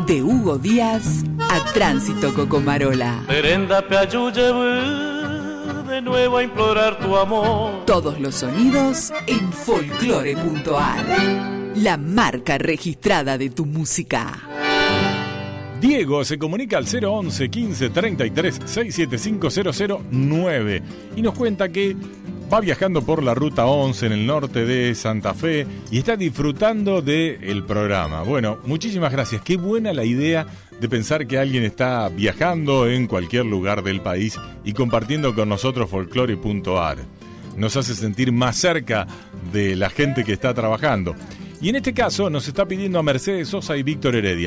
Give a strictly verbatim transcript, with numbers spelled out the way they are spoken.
De Hugo Díaz a Tránsito Cocomarola. Prenda de nuevo a implorar tu amor. Todos los sonidos en folclore punto a r, la marca registrada de tu música. Diego se comunica al cero once, quince, treinta y tres, seiscientos setenta y cinco, cero cero nueve y nos cuenta que va viajando por la ruta once en el norte de Santa Fe y está disfrutando del programa. Bueno, muchísimas gracias. Qué buena la idea de pensar que alguien está viajando en cualquier lugar del país y compartiendo con nosotros folclore punto a r. Nos hace sentir más cerca de la gente que está trabajando. Y en este caso nos está pidiendo a Mercedes Sosa y Víctor Heredia.